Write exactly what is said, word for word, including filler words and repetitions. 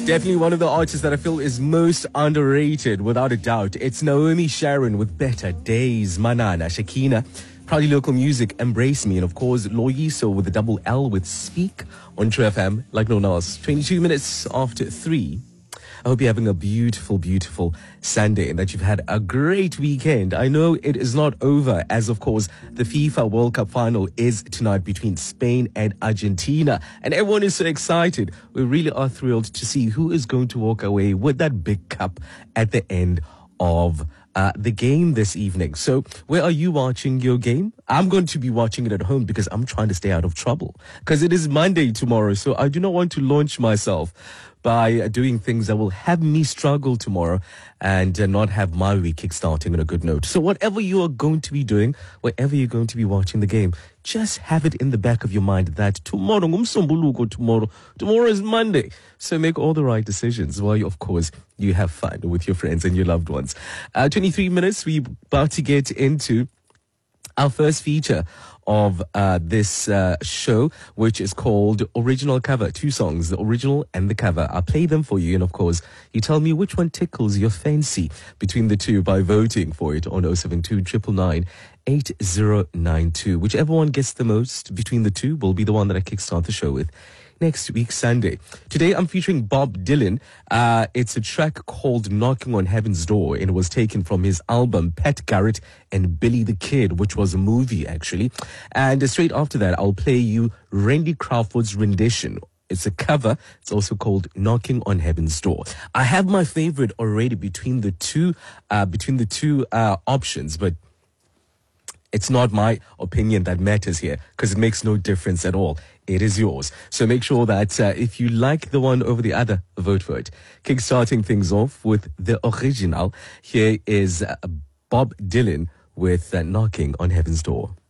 Definitely one of the artists that I feel is most underrated, without a doubt. It's Naomi Sharon with Better Days, Manana, Shakina, Proudly Local Music, Embrace Me, and of course, Loyiso with the double L with Speak on True F M, like no one else. twenty-two minutes after three. I hope you're having a beautiful, beautiful Sunday and that you've had a great weekend. I know it is not over, as of course the FIFA World Cup final is tonight between Spain and Argentina. And everyone is so excited. We really are thrilled to see who is going to walk away with that big cup at the end of uh, the game this evening. So where are you watching your game? I'm going to be watching it at home because I'm trying to stay out of trouble. Because it is Monday tomorrow, so I do not want to launch myself by doing things that will have me struggle tomorrow and uh, not have my week kickstarting on a good note. So whatever you are going to be doing, wherever you're going to be watching the game, just have it in the back of your mind that tomorrow, tomorrow, tomorrow is Monday. So make all the right decisions while, you, of course, you have fun with your friends and your loved ones. Uh, twenty-three minutes, we're about to get into our first feature of uh, this uh, show, which is called Original Cover. Two songs, the original and the cover. I'll play them for you, and of course, you tell me which one tickles your fancy between the two by voting for it on oh seven two, nine nine nine, eight oh nine two. Whichever one gets the most between the two will be the one that I kickstart the show with next week, Sunday. Today, I'm featuring Bob Dylan. Uh, it's a track called Knocking on Heaven's Door, and it was taken from his album Pat Garrett and Billy the Kid, which was a movie, actually. And straight after that, I'll play you Randy Crawford's rendition. It's a cover. It's also called Knocking on Heaven's Door. I have my favorite already between the two, uh, between the two uh, options, but it's not my opinion that matters here because it makes no difference at all. It is yours. So make sure that uh, if you like the one over the other, vote for it. Kickstarting things off with the original. Here is uh, Bob Dylan with uh, Knocking on Heaven's Door.